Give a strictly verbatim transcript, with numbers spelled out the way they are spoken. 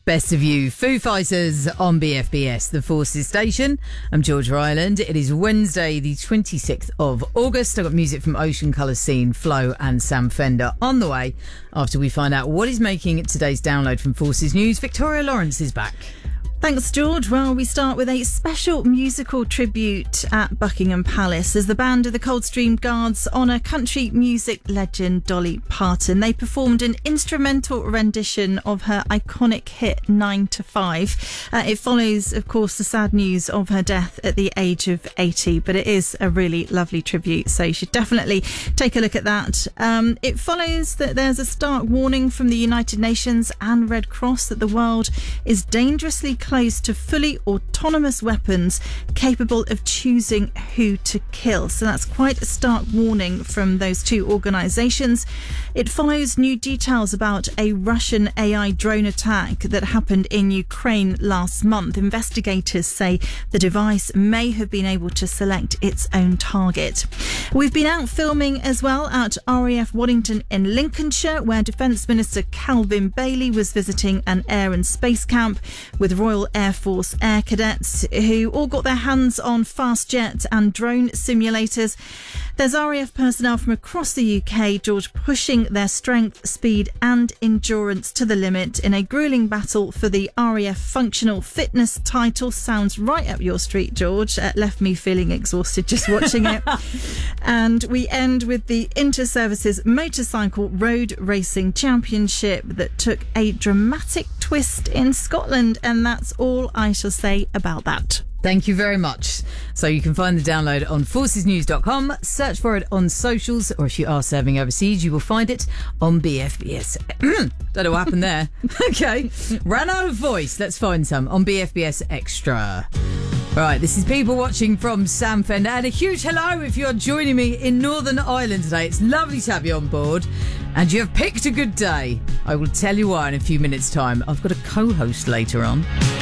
Best of You, Foo Fighters on B F B S, the Forces station. I'm Georgia Ireland. It is Wednesday, the twenty-sixth of August. I've got music from Ocean Colour Scene, Flo and Sam Fender on the way after we find out what is making today's download from Forces News. Victoria Lawrence is back. Thanks, George. Well, we start with a special musical tribute at Buckingham Palace as the band of the Coldstream Guards honour country music legend Dolly Parton. They performed an instrumental rendition of her iconic hit nine to five. Uh, it follows, of course, the sad news of her death at the age of eighty, but it is a really lovely tribute, so you should definitely take a look at that. Um, it follows that there's a stark warning from the United Nations and Red Cross that the world is dangerously close close to fully autonomous weapons capable of choosing who to kill. So that's quite a stark warning from those two organisations. It follows new details about a Russian A I drone attack that happened in Ukraine last month. Investigators say the device may have been able to select its own target. We've been out filming as well at R A F Waddington in Lincolnshire, where Defence Minister Calvin Bailey was visiting an air and space camp with Royal Air Force air cadets who all got their hands on fast jet and drone simulators. There's R A F personnel from across the U K, George, pushing their strength, speed and endurance to the limit in a gruelling battle for the R A F Functional Fitness title. Sounds right up your street, George. Uh, left me feeling exhausted just watching it. And we end with the Inter-Services Motorcycle Road Racing Championship that took a dramatic twist in Scotland, and that's all I shall say about that. Thank you very much. So you can find the download on forces news dot com, search for it on socials, or if you are serving overseas, you will find it on B F B S. Don't know what happened there. Okay, ran out of voice. Let's find some on B F B S Extra. Right, this is People Watching from Sam Fender, and a huge hello if you're joining me in Northern Ireland today. It's lovely to have you on board, and you have picked a good day. I will tell you why in a few minutes' time. I've got a co-host later on.